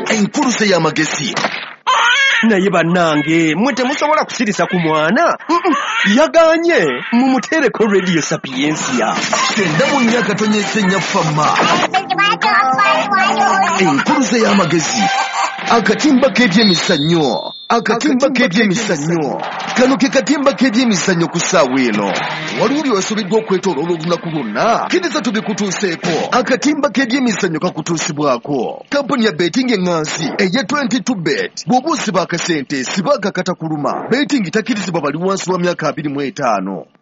enkuluse y'amagezi. Naye bannange mwe temusobola kusirisa ku mwana yaganye mumutereko Radio Sapiensia 94.4 enkuluse y'amagezi akatimba k'ebyemizannyo kano ke katimba k'ebyemizannyo ku ssaawa eno waliwo byewasobeddwa okwetooloola olunaku lwonna kiriza tubikutuuseeko akatimba k'ebyemizannyo kakutuusibwako kampuni ya beting eŋŋansi eya 22bet bw'oba osiba akasente siba akakata kuluma beting takirizibwa bali wansi wa myaka 25